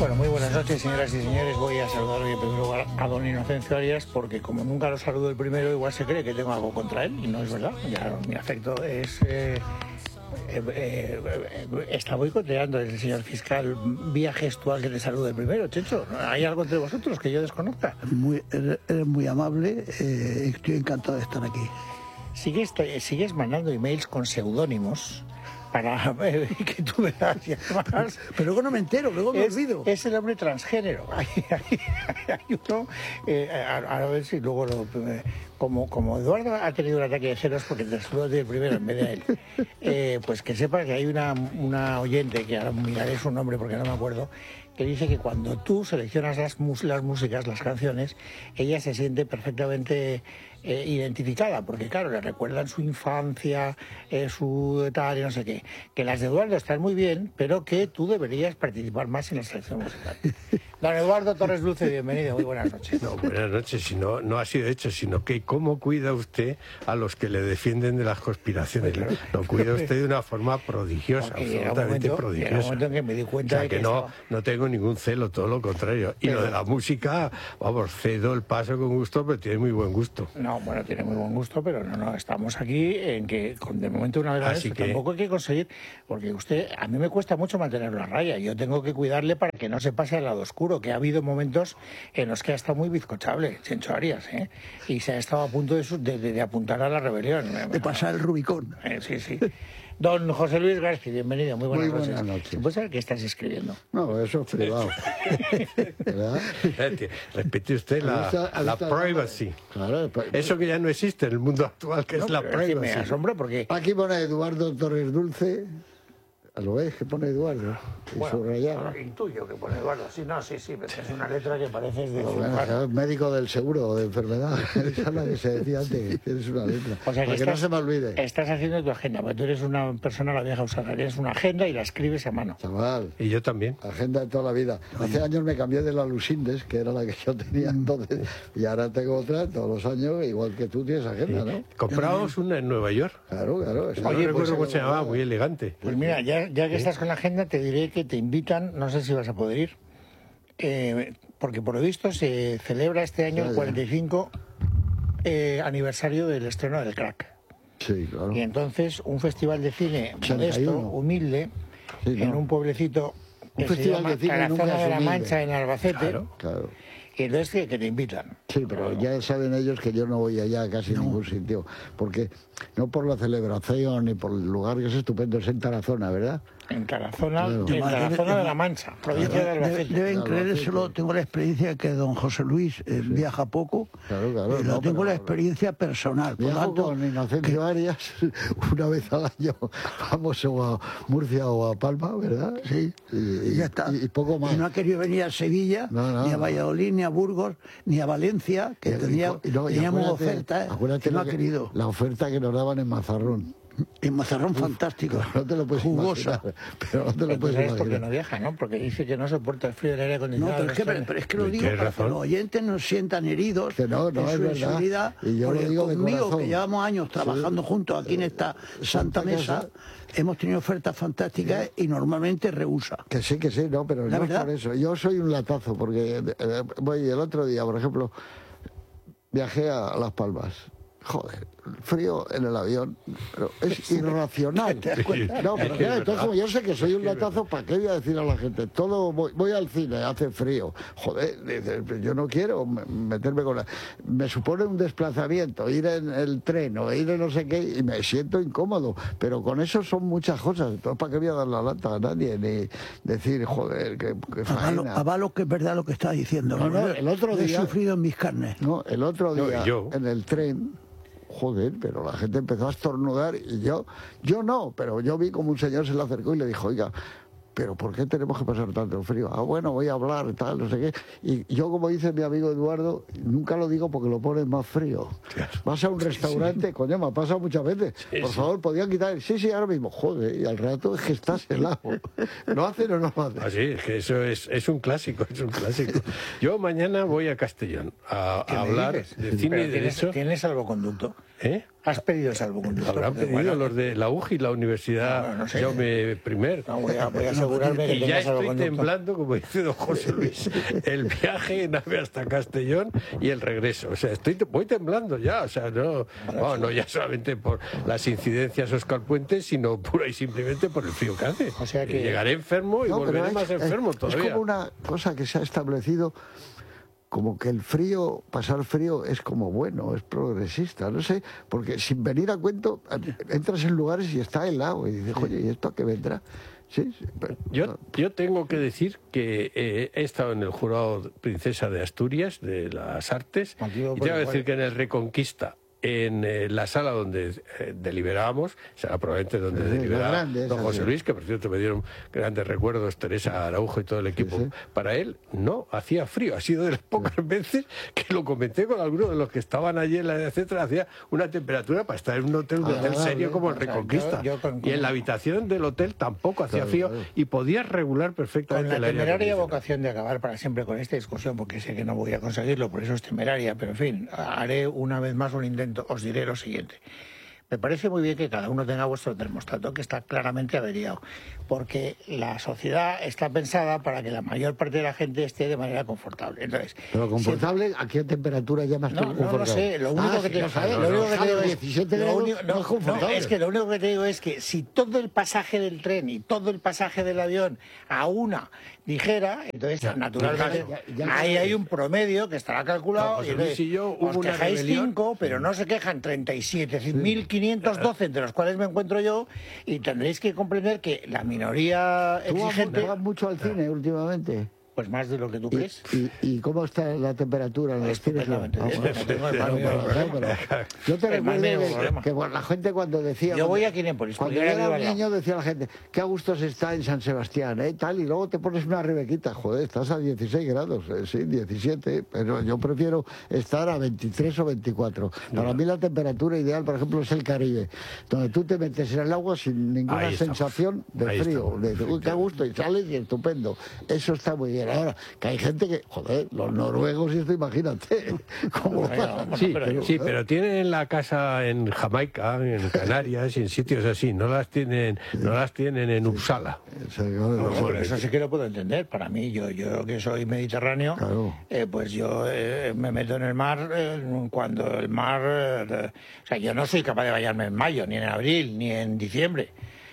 Bueno, muy buenas noches, señoras y señores. Voy a saludar en primer lugar a don Inocencio Arias, porque como nunca lo saludo el primero, igual se cree que tengo algo contra él, y no es verdad. Ya mi afecto es... está boicoteando el señor fiscal vía gestual que te salude el primero, Checho. ¿Hay algo entre vosotros que yo desconozca? Eres muy amable, estoy encantado de estar aquí. Sigues mandando emails con seudónimos para que tú veas y además... Pero luego no me entero, luego me olvido. Es el hombre transgénero. Hay uno, a ver si luego como Eduardo ha tenido un ataque de celos porque te saludo de primero en vez de él, pues que sepa que hay una oyente, que ahora miraré su nombre porque no me acuerdo, que dice que cuando tú seleccionas las músicas, las canciones, ella se siente perfectamente identificada, porque claro, le recuerdan su infancia, su tal y no sé qué. Que las de Eduardo están muy bien, pero que tú deberías participar más en la selección musical. Don Eduardo Torres Dulce, bienvenido, muy buenas noches. No, buenas noches, si no ha sido hecho, sino que cómo cuida usted a los que le defienden de las conspiraciones. Claro. Lo cuida usted de una forma prodigiosa, absolutamente prodigiosa. Era un momento en que me di cuenta, o sea, que no tengo ningún celo, todo lo contrario. Y lo de la música, vamos, cedo el paso con gusto, pero tiene muy buen gusto. No, bueno, tiene muy buen gusto, pero no, estamos aquí en que de momento una vez Así que tampoco hay que conseguir, porque a mí me cuesta mucho mantenerlo a raya. Yo tengo que cuidarle para que no se pase al lado oscuro, que ha habido momentos en los que ha estado muy bizcochable, Chencho Arias, y se ha estado a punto de apuntar a la rebelión. De pasar el Rubicón. Sí. Don José Luis García, bienvenido, muy buenas noches. ¿Puedes saber qué estás escribiendo? No, eso es privado. ¿Verdad? Respete usted la privacy. Claro, eso que ya no existe en el mundo actual, que es la privacy. Me asombra porque... Aquí pone Eduardo Torres Dulce. ¿Lo ves que pone Eduardo? Bueno, intuyo que pone Eduardo. Sí, pero es una letra que parece de... Bueno, médico del seguro o de enfermedad. Esa es la que se decía antes, tienes una letra. O sea, para que no se me olvide. Estás haciendo tu agenda, porque tú eres una persona, la vieja usada. Tienes una agenda y la escribes a mano. Chaval. Y yo también. Agenda de toda la vida. Hace años me cambié de la Lucindes, que era la que yo tenía entonces, y ahora tengo otra todos los años, igual que tú tienes agenda, ¿no? Compramos una en Nueva York. Claro. No recuerdo cómo se llamaba, muy elegante. Pues mira, ya que estás con la agenda, te diré que te invitan, no sé si vas a poder ir, porque por lo visto se celebra este año el 45 aniversario del estreno del Crack. Sí, claro. Y entonces un festival de cine 81. modesto, humilde, en un pueblecito que se llama Tarazona de la Mancha, en Albacete. Claro. Y entonces que te invitan. Sí, pero ya saben ellos que yo no voy allá a casi ningún sitio, porque no por la celebración ni por el lugar, que es estupendo, es en Tarazona, ¿verdad? En Tarazona, de la Mancha, provincia de Albacete. Deben creérselo, tengo la experiencia que don José Luis viaja poco, tengo la experiencia personal. Por tanto, con Inocencio Arias, una vez al año vamos a Murcia o a Palma, ¿verdad? Sí, y ya está. Y poco más. Y no ha querido venir a Sevilla, ni a Valladolid, ni a Burgos, ni a Valencia, que teníamos ofertas, que no ha querido. La oferta que nos daban en Mazarrón. En Mazarrón fantástico, no te lo puedes jugosa, pero no te lo puedes imaginar. Porque no viaja, ¿no? Porque dice que no soporta el frío del aire acondicionado. No, pero es que lo digo para que los oyentes nos sientan heridos, que no es verdad. Y yo lo digo conmigo, que llevamos años trabajando juntos aquí en esta santa mesa, hemos tenido ofertas fantásticas y normalmente rehúsa. Que sí, no, pero no es por eso. Yo soy un latazo, porque voy el otro día, por ejemplo, viajé a Las Palmas. Joder, frío en el avión, pero es irracional. ¿Te das cuenta? No, pero claro, entonces como yo sé que soy un latazo, ¿para qué voy a decir a la gente? Voy al cine, hace frío. Joder, yo no quiero meterme con me supone un desplazamiento, ir en el tren o ir en no sé qué, y me siento incómodo. Pero con eso son muchas cosas. Entonces, ¿para qué voy a dar la lata a nadie? Ni decir, joder, que faena. Avalo que es verdad lo que estás diciendo. No, el otro día... He sufrido en mis carnes. No, el otro día, en el tren... Joder, pero la gente empezó a estornudar y yo no, pero yo vi como un señor se le acercó y le dijo, oiga, pero ¿por qué tenemos que pasar tanto frío? Bueno, voy a hablar, tal, no sé qué. Y yo, como dice mi amigo Eduardo, nunca lo digo porque lo pones más frío. Vas a un restaurante, coño, me ha pasado muchas veces. Por favor, podían quitar... Sí, ahora mismo. Joder, y al rato es que estás helado. ¿Lo hacen o no lo hacen? Así es que eso es un clásico, Yo mañana voy a Castellón a hablar de cine y derecho. ¿Tienes salvoconducto? ¿Has pedido salvoconducto? Habrán pedido los de la UJI, la Universidad Jaume I. No, voy a asegurarme que y ya tengas estoy salvoconducto. temblando, como dice don José Luis, el viaje en AVE hasta Castellón y el regreso. O sea, voy temblando ya. O sea, no ya solamente por las incidencias Óscar Puente, sino pura y simplemente por el frío que hace. O sea que llegaré enfermo y volveré más enfermo todavía. Es como una cosa que se ha establecido, como que el frío, pasar frío es como bueno, es progresista, no sé, porque sin venir a cuento entras en lugares y está helado y dices, oye, ¿y esto a qué vendrá? Sí, pero, yo tengo que decir que he estado en el jurado Princesa de Asturias de las Artes y tengo que decir que en el Reconquista, en la sala donde deliberábamos, será probablemente donde deliberaba don José Luis, que por cierto me dieron grandes recuerdos, Teresa Araujo y todo el equipo. Para él no hacía frío, ha sido de las pocas veces que lo comenté con algunos de los que estaban allí, etcétera, hacía una temperatura para estar en un hotel serio como el Reconquista. Y en la habitación del hotel tampoco hacía frío y podías regular perfectamente con la temeraria vocación de acabar para siempre con esta discusión, porque sé que no voy a conseguirlo, por eso es temeraria, pero en fin, haré una vez más un intento. Os diré lo siguiente. Me parece muy bien que cada uno tenga vuestro termostato, que está claramente averiado, porque la sociedad está pensada para que la mayor parte de la gente esté de manera confortable. Entonces, pero confortable, ¿a qué temperatura llamas tú confortable? No lo sé, lo único que te digo es 17 grados no es confortable. Es que lo único que te digo es que si todo el pasaje del tren y todo el pasaje del avión a una dijera, entonces naturalmente ahí hay un promedio que estará calculado y entonces os quejáis 5, pero no se quejan 37.512, entre los cuales me encuentro yo, y tendréis que comprender que la minoría exigente... ¿Tú vas mucho al cine últimamente? Pues más de lo que tú crees. ¿Y cómo está la temperatura en los cines? Yo te recuerdo que la gente cuando decía... Yo voy a Kinépolis. Cuando yo era un niño decía la gente, qué a gusto se está en San Sebastián, tal, y luego te pones una rebequita, joder, estás a 16 grados, sí, 17, pero yo prefiero estar a 23 o 24. Para mí la temperatura ideal, por ejemplo, es el Caribe, donde tú te metes en el agua sin ninguna sensación de frío, de qué a gusto, y sales y estupendo. Eso está muy bien. Ahora, que hay gente que, joder, los noruegos, esto imagínate cómo pero tienen la casa en Jamaica, en Canarias y en sitios así, no las tienen en Uppsala. Eso sí que lo puedo entender. Para mí, yo que soy mediterráneo, pues yo me meto en el mar cuando el mar... o sea, yo no soy capaz de bañarme en mayo, ni en abril, ni en diciembre.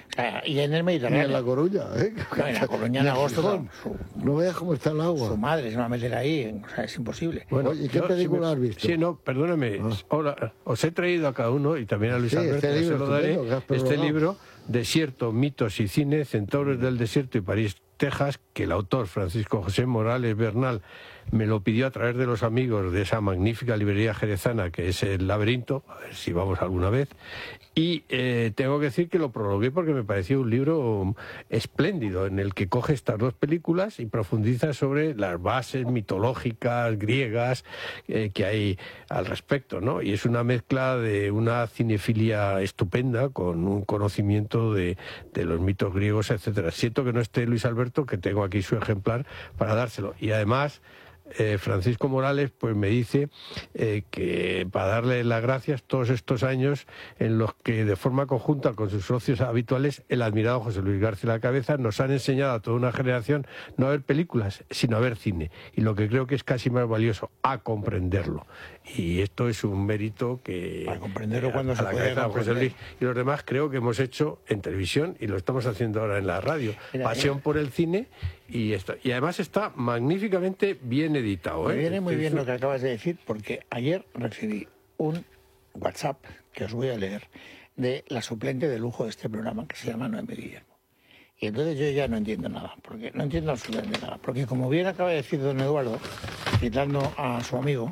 Y en el Mediterráneo. Ni en La Coruña, en La Coruña en agosto. No veas cómo está el agua. Su madre se va a meter ahí, o sea, es imposible. Bueno, ¿y qué película has visto? Sí, no, perdóname. Ahora, os he traído a cada uno, y también a Luis Alberto, se lo daré, este libro, Desierto, mitos y cine, Centauros del Desierto y París, Texas, que el autor, Francisco José Morales Bernal, me lo pidió a través de los amigos de esa magnífica librería jerezana que es El Laberinto, a ver si vamos alguna vez, y tengo que decir que lo prologué porque me pareció un libro espléndido en el que coge estas dos películas y profundiza sobre las bases mitológicas griegas que hay al respecto, ¿no? Y es una mezcla de una cinefilia estupenda con un conocimiento de los mitos griegos, etcétera. Siento que no esté Luis Alberto, que tengo aquí su ejemplar para dárselo, y además Francisco Morales pues me dice que para darle las gracias todos estos años en los que de forma conjunta con sus socios habituales el admirado José Luis García La Cabeza nos han enseñado a toda una generación no a ver películas sino a ver cine, y lo que creo que es casi más valioso, a comprenderlo, y esto es un mérito que para comprenderlo cuando se puede José Luis y los demás creo que hemos hecho en televisión y lo estamos haciendo ahora en la radio. Pasión por el cine. Y además está magníficamente bien editado. Me viene muy bien lo que acabas de decir, porque ayer recibí un WhatsApp, que os voy a leer, de la suplente de lujo de este programa, que se llama Noemí Guillermo. Y entonces yo ya no entiendo nada, porque no entiendo absolutamente nada. Porque como bien acaba de decir don Eduardo, citando a su amigo,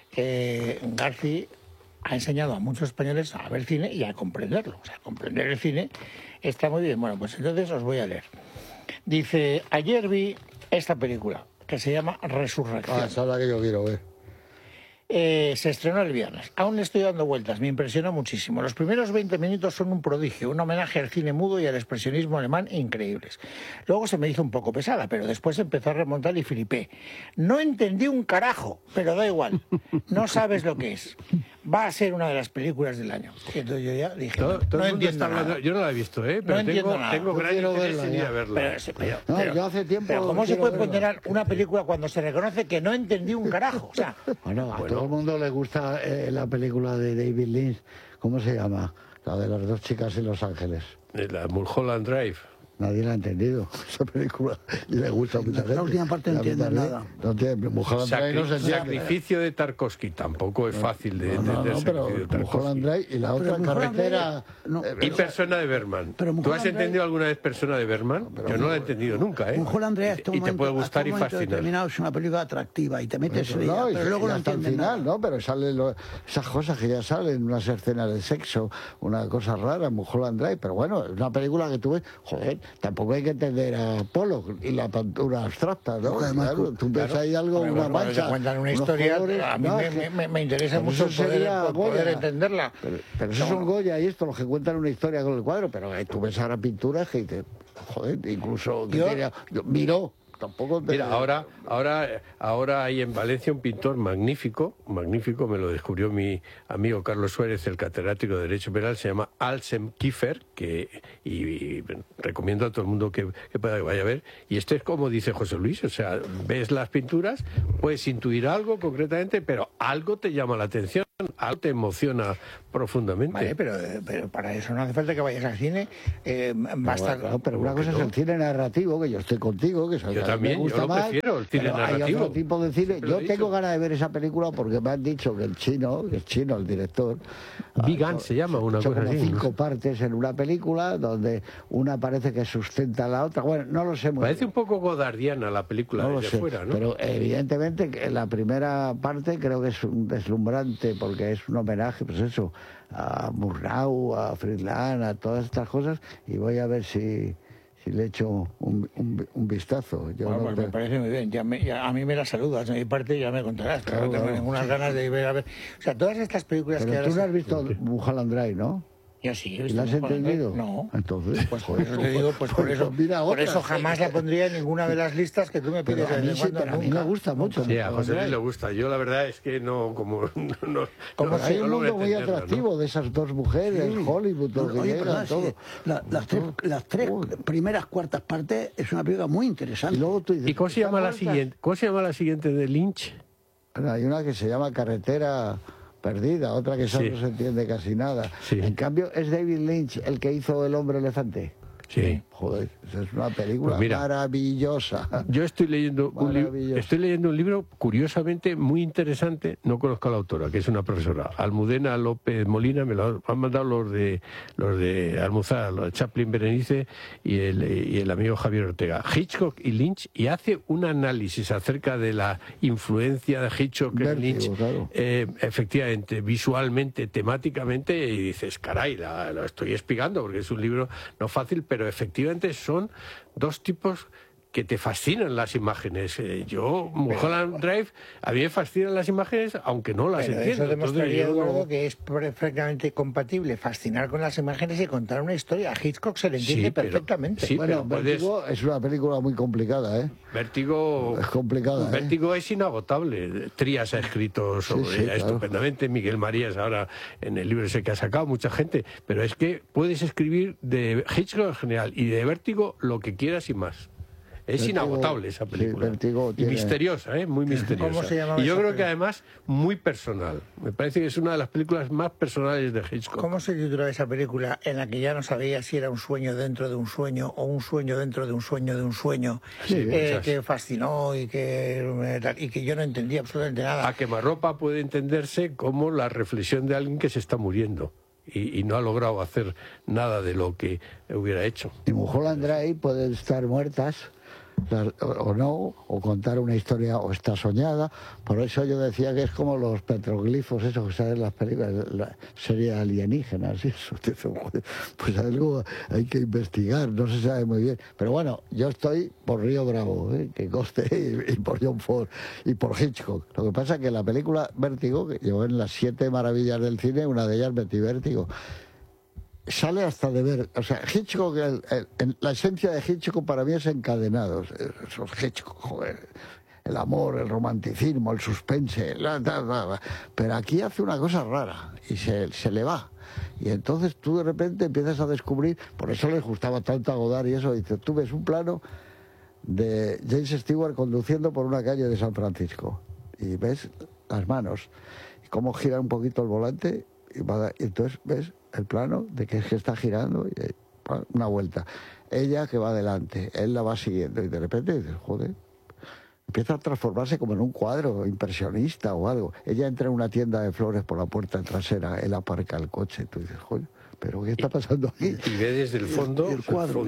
García ha enseñado a muchos españoles a ver cine y a comprenderlo. O sea, comprender el cine está muy bien. Bueno, pues entonces os voy a leer. Dice, ayer vi esta película, que se llama Resurrección. Esa es la que yo quiero ver. Se estrenó el viernes. Aún le estoy dando vueltas, me impresionó muchísimo. Los primeros 20 minutos son un prodigio, un homenaje al cine mudo y al expresionismo alemán increíbles. Luego se me hizo un poco pesada, pero después empezó a remontar y flipé. No entendí un carajo, pero da igual. No sabes lo que es. Va a ser una de las películas del año. Entonces yo ya dije, no entiendo nada. Yo no la he visto, pero tengo gran interés en ir a verla. Pero yo hace tiempo... Pero ¿cómo se puede condenar una película cuando se reconoce que no entendí un carajo? O sea, bueno, a todo el mundo le gusta la película de David Lynch. ¿Cómo se llama? La de las dos chicas en Los Ángeles. La Mulholland Drive. Nadie la ha entendido, esa película, y le gusta a mucha gente. La última parte no entiende nada. No entiende, Mulholland Drive no se entiende. Sacrificio de Tarkovsky, tampoco es fácil de entender. No, pero Mulholland Drive y la otra carretera... Y Persona de Bergman. ¿Tú has entendido alguna vez Persona de Bergman? Yo no la he entendido nunca, Mulholland Drive y te puede gustar y fascinar. Es una película atractiva y te metes en ella, pero luego no entiendes nada. ¿no? Pero salen esas cosas que ya salen, unas escenas de sexo, una cosa rara, Mulholland Drive, pero bueno, es una película que tú ves, joder, tampoco hay que entender a Pollock y la pintura abstracta, ¿no? Claro, tú ves ahí algo, una mancha. Cuentan una historia, colores, a mí me interesa mucho poder entenderla. Pero eso son Goya y esto, los que cuentan una historia con el cuadro, pero tú ves ahora pinturas que dices, joder, incluso Miró. Mira, ahora hay en Valencia un pintor magnífico, me lo descubrió mi amigo Carlos Suárez, el catedrático de Derecho Penal, se llama Alsem Kiefer, y recomiendo a todo el mundo que vaya a ver, y este es como dice José Luis, o sea, ves las pinturas, puedes intuir algo concretamente, pero algo te llama la atención, algo te emociona profundamente. Vale, pero para eso no hace falta que vayas al cine, pero una cosa es el cine narrativo, que yo estoy contigo, que soy también, yo lo prefiero, el cine narrativo. Hay otro tipo de cine. Yo tengo ganas de ver esa película porque me han dicho que el chino, el director... Vigan se llama una cosa así. 5 partes en una película donde una parece que sustenta a la otra. Bueno, no lo sé muy Parece bien. un poco godardiana la película desde fuera, ¿no? Pero evidentemente la primera parte creo que es un deslumbrante porque es un homenaje, pues eso, a Murnau, a Friedland, a todas estas cosas, y voy a ver si le echo un vistazo. Pues me parece muy bien. A mí me la saludas, de mi parte ya me contarás. Claro, no tengo ninguna ganas de ir a ver. O sea, todas estas películas pero que... tú no has visto Mulholland Drive, ¿no? Yo sí. ¿Y la has entendido? No. Entonces, pues por eso te digo, por eso jamás la pondría en ninguna de las listas que tú me pides. A mí me gusta mucho. Sí, a José Luis le gusta. Yo la verdad es que no, como hay un mundo muy atractivo de esas dos mujeres, Hollywood, todo. Las tres primeras cuartas partes es una película muy interesante. ¿Y cómo se llama la siguiente? ¿Cómo se llama la siguiente de Lynch? Bueno, hay una que se llama Carretera Perdida, otra que no se entiende casi nada. Sí. En cambio, ¿es David Lynch el que hizo El hombre elefante? Sí. Joder, esa es una película maravillosa. Yo estoy leyendo un libro curiosamente muy interesante, no conozco a la autora, que es una profesora, Almudena López Molina, me lo han mandado los de Almuzara, los de Chaplin Berenice y el amigo Javier Ortega, Hitchcock y Lynch, y hace un análisis acerca de la influencia de Hitchcock en Lynch, claro. Efectivamente, visualmente, temáticamente, y dices, caray, lo estoy espigando, porque es un libro no fácil, pero efectivamente son dos tipos que te fascinan las imágenes. Mulholland Drive, a mí me fascinan las imágenes, aunque no las entiendo. Eso demostraría, Eduardo, que es perfectamente compatible fascinar con las imágenes y contar una historia. A Hitchcock se le entiende perfectamente. Bueno, Vértigo es una película muy complicada, ¿eh? Vértigo es complicada. Vértigo es inagotable. Trías ha escrito sobre ella estupendamente. Miguel Marías ahora en el libro ese que ha sacado, mucha gente. Pero es que puedes escribir de Hitchcock en general y de Vértigo lo que quieras y más. Es inagotable esa película. Y misteriosa, muy misteriosa. ¿Cómo se llama? Y yo creo que además muy personal. Me parece que es una de las películas más personales de Hitchcock. ¿Cómo se titula esa película en la que ya no sabía si era un sueño dentro de un sueño o un sueño dentro de un sueño de un sueño? Que fascinó y que yo no entendía absolutamente nada. A quemarropa puede entenderse como la reflexión de alguien que se está muriendo. Y no ha logrado hacer nada de lo que hubiera hecho. Y Mulholland Drive pueden estar muertas o no, o contar una historia o está soñada. Por eso yo decía que es como los petroglifos, esos que salen en las películas, la serie alienígenas, y eso. Pues algo hay que investigar, no se sabe muy bien. Pero bueno, yo estoy por Río Bravo, que conste, y por John Ford, y por Hitchcock. Lo que pasa es que la película Vértigo, que llevó en las 7 maravillas del cine, una de ellas Betty Vértigo, sale hasta de ver, o sea, Hitchcock, la esencia de Hitchcock para mí es Encadenados, esos Hitchcock, joder, el amor, el romanticismo, el suspense, pero aquí hace una cosa rara y se le va. Y entonces tú de repente empiezas a descubrir, por eso les gustaba tanto a Godard y eso, dices, tú ves un plano de James Stewart conduciendo por una calle de San Francisco y ves las manos y cómo gira un poquito el volante y entonces ves el plano de que es que está girando y una vuelta, ella que va adelante, él la va siguiendo y de repente dices, joder, empieza a transformarse como en un cuadro impresionista o algo. Ella entra en una tienda de flores por la puerta trasera, él aparca el coche, tú dices, joder, pero ¿qué está pasando aquí? Y ve desde el fondo el cuadro.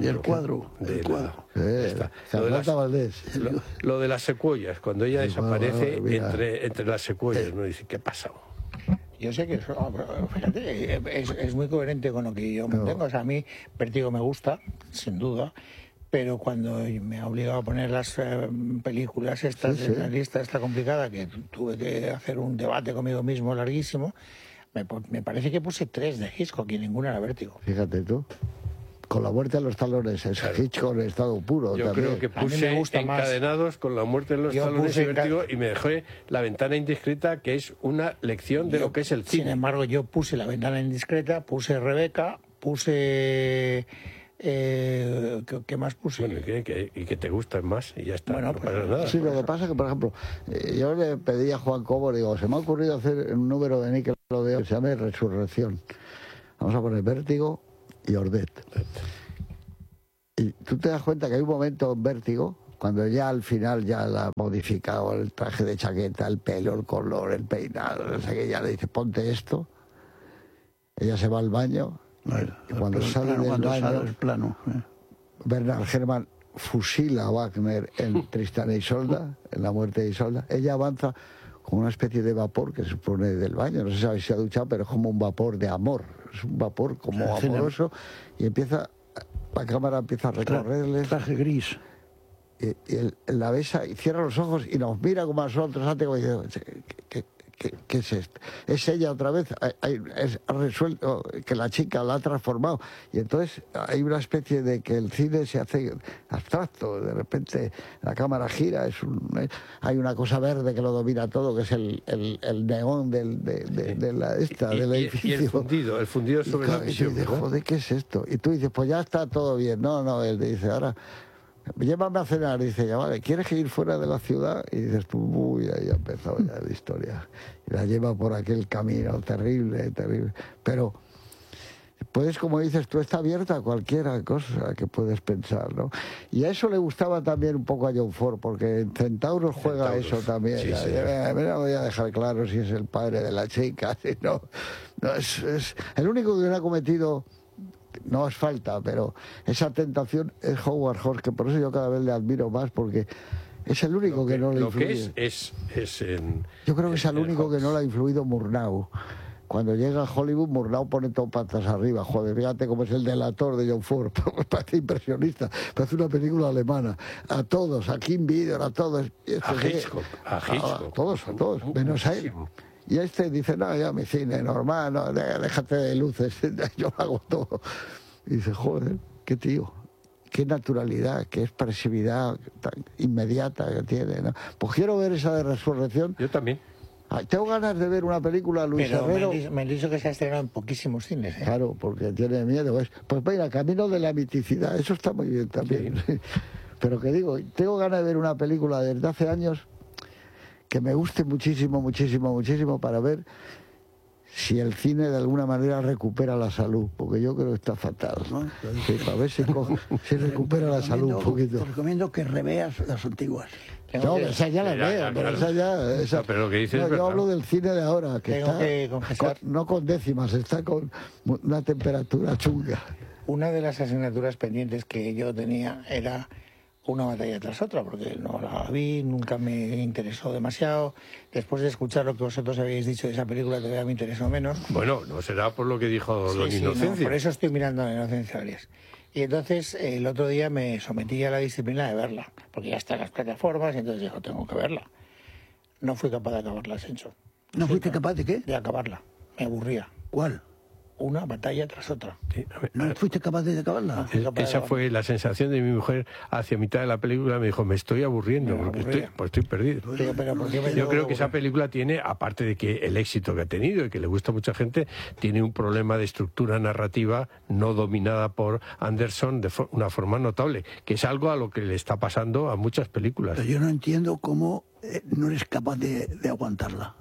Carlota Valdés. Lo de las secuoyas, cuando ella desaparece entre las secuoyas, ¿no? Dice, ¿qué pasa? Yo sé que eso, fíjate, es muy coherente con lo que yo mantengo. O sea, a mí Vértigo me gusta, sin duda, pero cuando me ha obligado a poner las películas estas en la lista esta complicada, que tuve que hacer un debate conmigo mismo larguísimo, me parece que puse 3 de Hitchcock y ninguna era Vértigo. Fíjate tú. Con la muerte de los talones, es Hitchcock en estado puro. Yo también. creo que puse Encadenados con la muerte de los talones y Vértigo y me dejé La ventana indiscreta, que es una lección de lo que es el cine. Sin embargo, yo puse La ventana indiscreta, puse Rebeca, puse... ¿qué más puse? Bueno, y que te gustan más y ya está. Bueno, no pasa nada. Sí, lo que pasa es que, por ejemplo, yo le pedí a Juan Cobo, digo, se me ha ocurrido hacer un número de Nickelodeon que se llame Resurrección. Vamos a poner Vértigo y Ordet. Y tú te das cuenta que hay un momento en Vértigo, cuando ya al final ya la ha modificado el traje de chaqueta, el pelo, el color, el peinado, no sé qué, ya le dice, ponte esto. Ella se va al baño. Y cuando sale del baño, Bernard Herrmann fusila a Wagner en Tristán e Isolda, en La muerte de Isolda. Ella avanza con una especie de vapor que se supone del baño, no sé si se ha duchado, pero es como un vapor de amor, es un vapor como amoroso, y la cámara empieza a recorrerles. Traje gris. Y él la besa y cierra los ojos y nos mira como a nosotros, antes como diciendo, ¿qué es esto? Es ella otra vez, ha resuelto que la chica la ha transformado. Y entonces hay una especie de que el cine se hace abstracto, de repente la cámara gira, hay una cosa verde que lo domina todo, que es el neón del edificio. Y el fundido sobre la visión. Y dices, joder, ¿qué es esto? Y tú dices, pues ya está todo bien. No, él te dice, ahora... llévame a cenar, dice ella, vale, ¿quieres ir fuera de la ciudad? Y dices tú, uy, ahí ha empezado ya la historia. Y la lleva por aquel camino terrible. Pero puedes, como dices tú, está abierta a cualquier cosa que puedes pensar, ¿no? Y a eso le gustaba también un poco a John Ford, porque en Centauros juega eso también. Sí, no voy a dejar claro si es el padre de la chica, si no es el único que no ha cometido... No es falta, pero esa tentación es Howard Hawks, que por eso yo cada vez le admiro más, porque es el único que no le ha influido. Yo creo que es el único que no le ha influido Murnau. Cuando llega a Hollywood, Murnau pone todo patas arriba. Joder, fíjate cómo es el delator de John Ford. Parece impresionista. Parece una película alemana. A todos, a Kim Vidor, a todos. A Hitchcock. A todos, menos a él. Y dice, no, ya mi cine normal, no, déjate de luces, yo lo hago todo. Y dice, joder, qué tío, qué naturalidad, qué expresividad tan inmediata que tiene, ¿no? Pues quiero ver esa de Resurrección. Yo también. Tengo ganas de ver una película, Luis Herrero. Me han dicho que se ha estrenado en poquísimos cines. Claro, porque tiene miedo. Pues mira, Camino de la miticidad, eso está muy bien también. Sí. Pero que digo, tengo ganas de ver una película desde hace años que me guste muchísimo para ver si el cine de alguna manera recupera la salud, porque yo creo que está fatal, ¿no? Sí, para ver si recupera la salud un poquito. Te recomiendo que reveas las antiguas. No, esa ya la veo, pero esa ya... pero lo que dices yo hablo del cine de ahora, que tengo que confesar, no con décimas, está con una temperatura chunga. Una de las asignaturas pendientes que yo tenía era una batalla tras otra, porque no la vi, nunca me interesó demasiado. Después de escuchar lo que vosotros habéis dicho de esa película, todavía me interesó menos. Bueno, no será por lo que dijo Don Inocencio. No, por eso estoy mirando a Inocencio Arias. Y entonces el otro día me sometí a la disciplina de verla, porque ya está en las plataformas, y entonces digo, tengo que verla. No fui capaz de acabarla, Sencho. ¿No fuiste capaz de qué? De acabarla. Me aburría. ¿Cuál? Una batalla tras otra. Sí, ¿No fuiste capaz de acabarla? Esa fue la sensación de mi mujer hacia mitad de la película. Me dijo, me estoy aburriendo, porque estoy perdido. Pero yo creo que esa película tiene, aparte de que el éxito que ha tenido y que le gusta a mucha gente, tiene un problema de estructura narrativa no dominada por Anderson de una forma notable, que es algo a lo que le está pasando a muchas películas. Pero yo no entiendo cómo no eres capaz de aguantarla.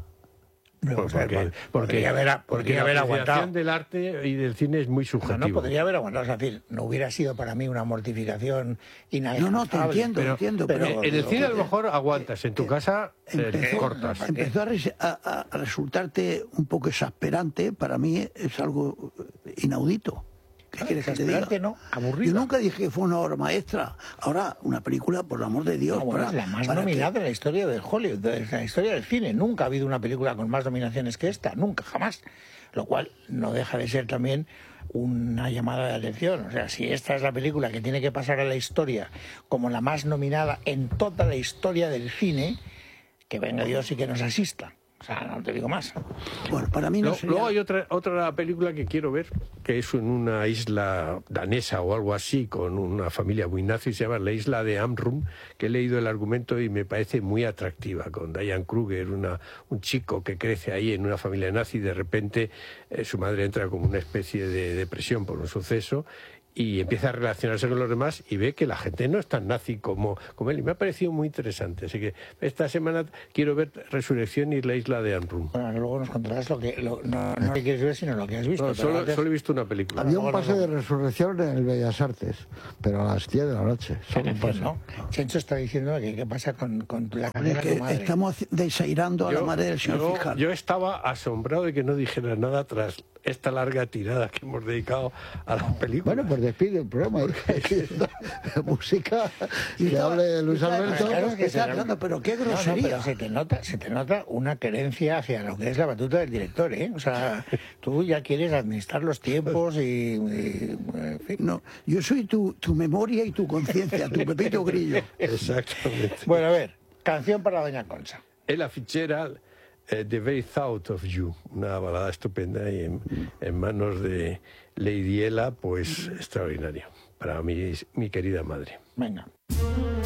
Porque la apreciación del arte y del cine es muy subjetivo. No podría haber aguantado, es decir, no hubiera sido para mí una mortificación inalcanzable. No, te entiendo. Pero en el cine a lo mejor aguantas, en tu casa cortas. Empezó a resultarte un poco exasperante, para mí es algo inaudito. ¿Qué quieres que te diga? No, aburrido. Yo nunca dije que fue una obra maestra. Ahora, una película, por el amor de Dios. Es la más nominada en la historia del Hollywood, de la historia del cine. Nunca ha habido una película con más nominaciones que esta, nunca, jamás. Lo cual no deja de ser también una llamada de atención. O sea, si esta es la película que tiene que pasar a la historia como la más nominada en toda la historia del cine, que venga Dios y que nos asista. O sea, no te digo más. Bueno, para mí no sería... Luego hay otra película que quiero ver, que es en una isla danesa o algo así, con una familia muy nazi, se llama La Isla de Amrum, que he leído el argumento y me parece muy atractiva, con Diane Kruger, un chico que crece ahí en una familia nazi, y de repente su madre entra como una especie de depresión por un suceso, y empieza a relacionarse con los demás y ve que la gente no es tan nazi como él. Y me ha parecido muy interesante. Así que esta semana quiero ver Resurrección y La Isla de Amrum. Bueno, luego nos contarás no lo que quieres ver, sino lo que has visto. No, solo he visto una película. Había un pase de Resurrección en el Bellas Artes, pero a las 10 de la noche. Solo un pase. ¿No? Chencho está diciendo que qué pasa con la cadena de tu madre. Estamos desairando a la madre del señor fiscal. Yo estaba asombrado de que no dijera nada tras esta larga tirada que hemos dedicado a la película. Bueno, pues despide el programa. Música, que hable Luis Alberto. Claro que está hablando, pero qué grosería. No, pero se te nota una querencia hacia lo que es la batuta del director, ¿eh? O sea, tú ya quieres administrar los tiempos y en fin. No, yo soy tu memoria y tu conciencia, tu Pepito Grillo. Exactamente. Bueno, a ver, canción para Doña Concha. Ella Fitzgerald, The Very Thought of You, una balada estupenda y en manos de Lady Ella, pues extraordinario, para mi querida madre. Venga.